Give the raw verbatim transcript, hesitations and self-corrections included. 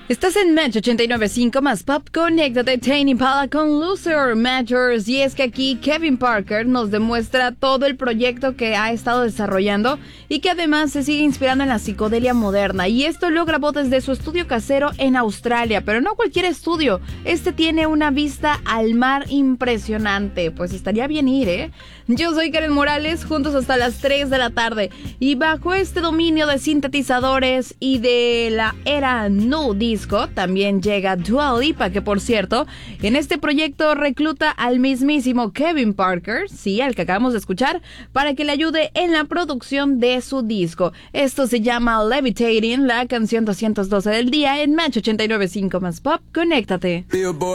Estás en Match ochenta y nueve punto cinco más Pop. Conéctate, Tame Impala con Loser Matters. Y es que aquí Kevin Parker nos demuestra todo el proyecto que ha estado desarrollando y que además se sigue inspirando en la psicodelia moderna. Y esto lo grabó desde su estudio casero en Australia, pero no cualquier estudio. Este tiene una vista al mar impresionante. Pues estaría bien ir, ¿eh? Yo soy Karen Morales, juntos hasta las tres de la tarde. Y bajo este dominio de sintetizadores y de la era nu disco, también llega Dua Lipa, que por cierto, en este proyecto recluta al mismísimo Kevin Parker, sí, al que acabamos de escuchar, para que le ayude en la producción de su disco. Esto se llama Levitating, la canción doscientos doce del día en Match ochenta y nueve punto cinco más Pop. Conéctate.